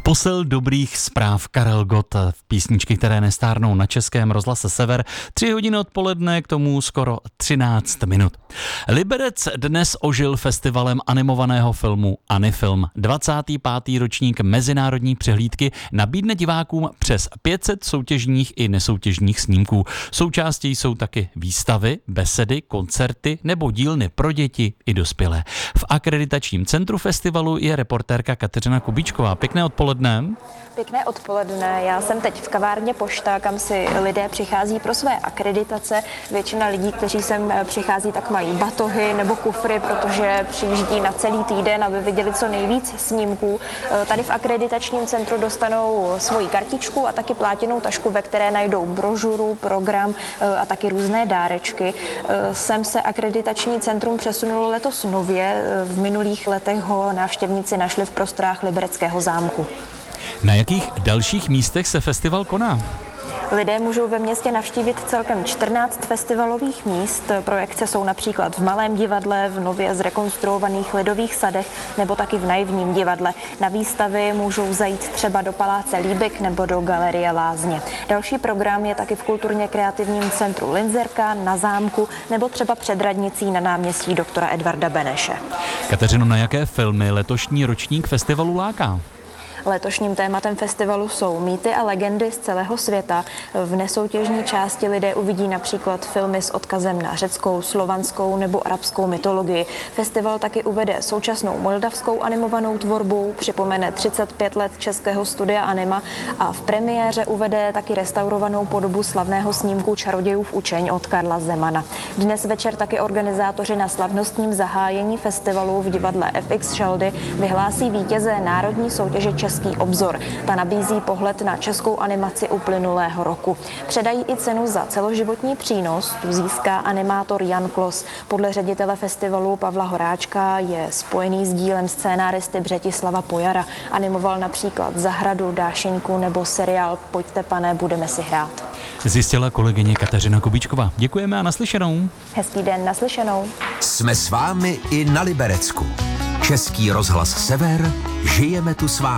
Posil dobrých zpráv Karel Gott v písničky, které nestárnou na Českém rozhlase Sever. 3 hodiny odpoledne, k tomu skoro 13 minut. Liberec dnes ožil festivalem animovaného filmu Anifilm. 25. ročník mezinárodní přehlídky nabídne divákům přes 500 soutěžních i nesoutěžních snímků. Součástí jsou taky výstavy, besedy, koncerty nebo dílny pro děti i dospělé. V akreditačním centru festivalu je reportérka Kateřina Kubíčková. Pěkné odpoledne. Pěkné odpoledne. Já jsem teď v kavárně Pošta, kam si lidé přichází pro své akreditace. Většina lidí, kteří sem přichází, tak mají batohy nebo kufry, protože přijíždí na celý týden, aby viděli co nejvíc snímků. Tady v akreditačním centru dostanou svoji kartičku a taky plátěnou tašku, ve které najdou brožuru, program a taky různé dárečky. Sem se akreditační centrum přesunulo letos nově. V minulých letech ho návštěvníci našli v prostorách Libereckého zámku. Na jakých dalších místech se festival koná? Lidé můžou ve městě navštívit celkem 14 festivalových míst. Projekce jsou například v Malém divadle, v nově zrekonstruovaných Lidových sadech nebo taky v Naivním divadle. Na výstavy můžou zajít třeba do Paláce Líbek nebo do Galerie Lázně. Další program je taky v kulturně kreativním centru Linzerka, na zámku nebo třeba před radnicí na náměstí doktora Edvarda Beneše. Kateřino, na jaké filmy letošní ročník festivalu láká? Letošním tématem festivalu jsou mýty a legendy z celého světa. V nesoutěžní části lidé uvidí například filmy s odkazem na řeckou, slovanskou nebo arabskou mytologii. Festival taky uvede současnou moldavskou animovanou tvorbu, připomene 35 let českého studia Anima a v premiéře uvede taky restaurovanou podobu slavného snímku Čarodějův učeň od Karla Zemana. Dnes večer taky organizátoři na slavnostním zahájení festivalu v divadle FX Šaldy vyhlásí vítěze národní soutěže Český obzor. Ta nabízí pohled na českou animaci uplynulého roku. Předají i cenu za celoživotní přínos, tu získá animátor Jan Klos. Podle ředitele festivalu Pavla Horáčka je spojený s dílem scénáristy Břetislava Pojara. Animoval například Zahradu, Dášeňku nebo seriál Pojďte, pane, budeme si hrát. Zjistila kolegyně Kateřina Kubíčková. Děkujeme a naslyšenou. Hezký den, naslyšenou. Jsme s vámi i na Liberecku. Český rozhlas Sever, žijeme tu s vámi.